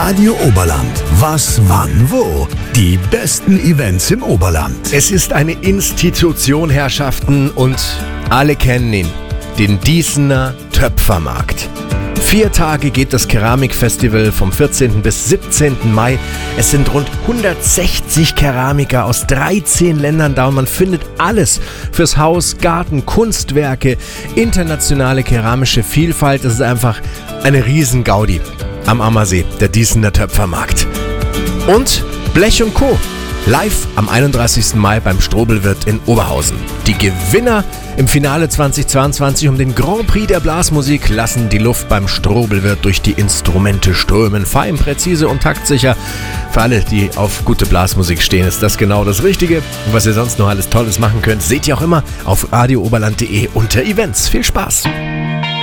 Radio Oberland. Was, wann, wo? Die besten Events im Oberland. Es ist eine Institution, Herrschaften, und alle kennen ihn. Den Diesener Töpfermarkt. 4 Tage geht das Keramikfestival vom 14. bis 17. Mai. Es sind rund 160 Keramiker aus 13 Ländern da und man findet alles fürs Haus, Garten, Kunstwerke, internationale keramische Vielfalt. Es ist einfach eine Riesengaudi am Ammersee, der Diesener Töpfermarkt. Und Blech & Co. live am 31. Mai beim Strobelwirt in Oberhausen. Die Gewinner im Finale 2022 um den Grand Prix der Blasmusik lassen die Luft beim Strobelwirt durch die Instrumente strömen. Fein, präzise und taktsicher. Für alle, die auf gute Blasmusik stehen, ist das genau das Richtige. Und was ihr sonst noch alles Tolles machen könnt, seht ihr auch immer auf radiooberland.de unter Events. Viel Spaß!